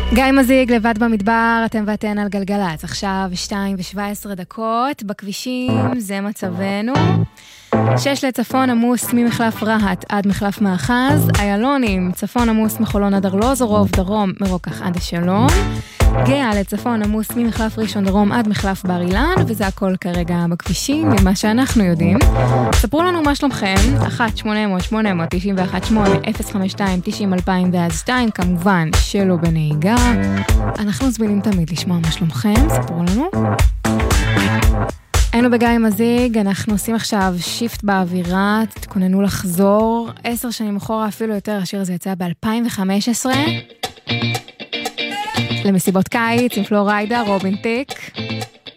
גיא מזיג לבד במדבר, אתם ואתן על גלגלץ, עכשיו 2:17, בכבישים זה מצבנו. 6 לצפון עמוס ממחלף רהט עד מחלף מאחז, איילונים, צפון עמוס מחולון עד ארלוזורוב, דרום מרוקח עד השלום, גאה לצפון עמוס ממחלף ראשון דרום עד מחלף בר אילן, וזה הכל כרגע בכבישים, ממה שאנחנו יודעים. ספרו לנו מה שלומכם, 1-800-891-052-90-2002, כמובן שלא בנהיגה. אנחנו זמינים תמיד לשמוע מה שלומכם, ספרו לנו. היינו בגיא מזיג, אנחנו עושים עכשיו שיפט באווירה, תתכוננו לחזור 10 שנים אחורה, אפילו יותר. השיר הזה יצא ב-2015 למסיבות קיץ עם פלוריידה, רובין טיק.